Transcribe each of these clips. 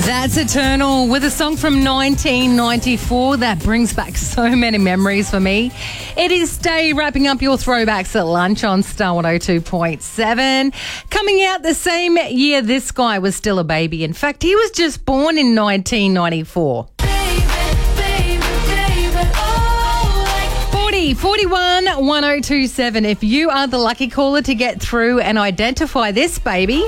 That's Eternal with a song from 1994 that brings back so many memories for me. It is Day wrapping up your throwbacks at lunch on Star 102.7. Coming out the same year this guy was still a baby. In fact, he was just born in 1994. 41 1027. If you are the lucky caller to get through and identify this baby,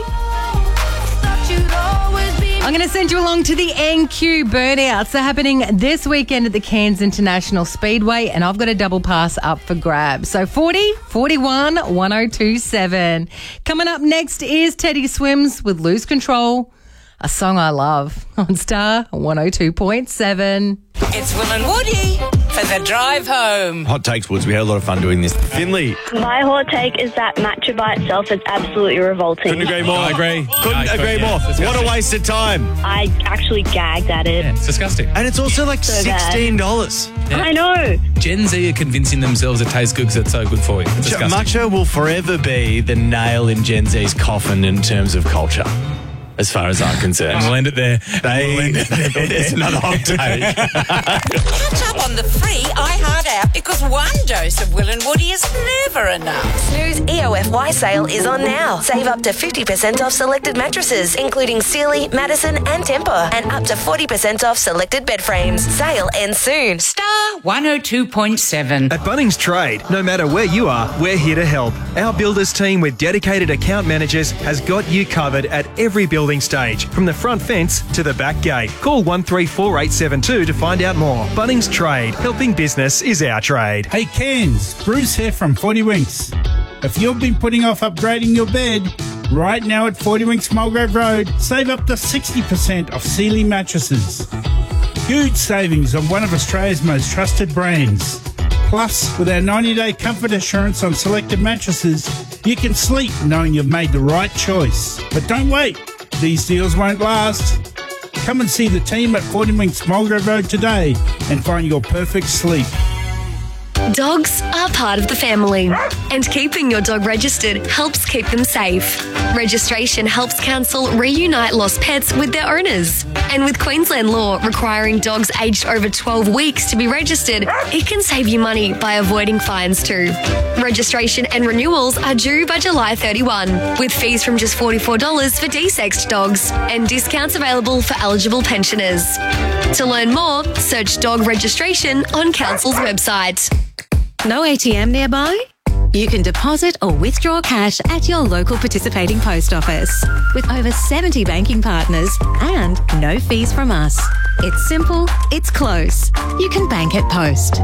I'm going to send you along to the NQ Burnouts. They're happening this weekend at the Cairns International Speedway, and I've got a double pass up for grabs. So 41 1027. Coming up next is Teddy Swims with Lose Control, a song I love, on Star 102.7. It's Will and Woody for the drive home. Hot takes, Woods. We had a lot of fun doing this. Finley. My hot take is that matcha by itself is absolutely revolting. Couldn't agree more. I agree. Couldn't agree more. What a waste of time. I actually gagged at it. Yeah, it's disgusting. And it's also like So bad. $16. Yeah. I know. Gen Z are convincing themselves it tastes good because it's so good for you. It's disgusting. Matcha will forever be the nail in Gen Z's coffin in terms of culture, as far as I'm concerned. We'll end it there. It's another hot take. Catch up on the free iHeart app because one dose of Will and Woody is never enough. Snooze EOFY sale is on now. Save up to 50% off selected mattresses, including Sealy, Madison and Tempur, and up to 40% off selected bed frames. Sale ends soon. Star 102.7. At Bunnings Trade, no matter where you are, we're here to help. Our builders team with dedicated account managers has got you covered at every building stage, from the front fence to the back gate. Call 134872 to find out more. Bunnings Trade, helping business is our trade. Hey Cairns, Bruce here from 40 Winks. If you've been putting off upgrading your bed, right now at 40 Winks Mulgrave Road, save up to 60% off Sealy mattresses. Huge savings on one of Australia's most trusted brands. Plus, with our 90-day comfort assurance on selected mattresses, you can sleep knowing you've made the right choice. But don't wait. These deals won't last. Come and see the team at 40 Winks Mulgrave Road today and find your perfect sleep. Dogs are part of the family, and keeping your dog registered helps keep them safe. Registration helps council reunite lost pets with their owners. And with Queensland law requiring dogs aged over 12 weeks to be registered, it can save you money by avoiding fines too. Registration and renewals are due by July 31, with fees from just $44 for desexed dogs, and discounts available for eligible pensioners. To learn more, search dog registration on council's website. No ATM nearby? You can deposit or withdraw cash at your local participating post office. With over 70 banking partners and no fees from us. It's simple, it's close. You can bank at Post.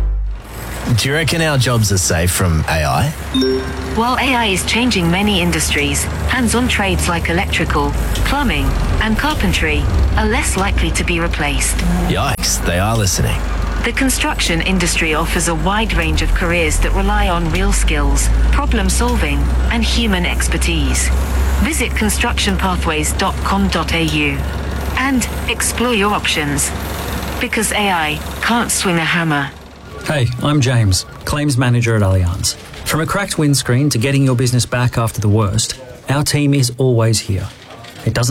Do you reckon our jobs are safe from AI? While AI is changing many industries, hands-on trades like electrical, plumbing, and carpentry are less likely to be replaced. Yikes, they are listening. The construction industry offers a wide range of careers that rely on real skills, problem solving, and human expertise. Visit constructionpathways.com.au and explore your options. Because AI can't swing a hammer. Hey, I'm James, Claims Manager at Allianz. From a cracked windscreen to getting your business back after the worst, our team is always here.